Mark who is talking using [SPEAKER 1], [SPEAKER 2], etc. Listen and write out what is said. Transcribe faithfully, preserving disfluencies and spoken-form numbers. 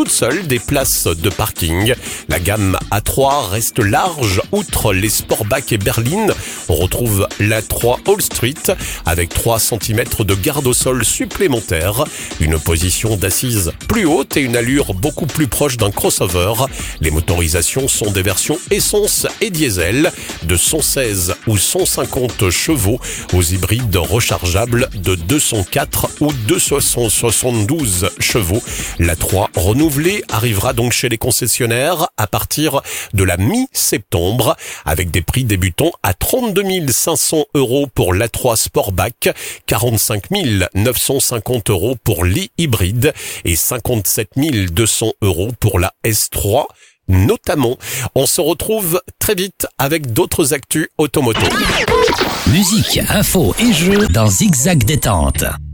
[SPEAKER 1] toutes seules des places de parking. La gamme A trois reste large. Outre les Sportback et berlines, on retrouve l'A trois All Street avec trois centimètres de garde au sol supplémentaire, une position d'assise plus haute et une allure beaucoup plus proche d'un crossover. Les motorisations sont des versions essence et diesel de cent seize ou cent cinquante chevaux aux hybrides rechargeables de deux cent quatre ou deux cent soixante-douze chevaux. L'A trois renouvelée arrivera donc chez les concessionnaires à partir de la mi-septembre avec des prix débutant à trente-deux mille cinq cents euros pour l'A trois Sportback, quarante-cinq mille neuf cent cinquante euros pour l'e-hybride et cinquante-sept mille deux cents euros pour la S trois. Notamment, on se retrouve très vite avec d'autres actus automoto.
[SPEAKER 2] Musique, info et jeux dans Zigzag Détente.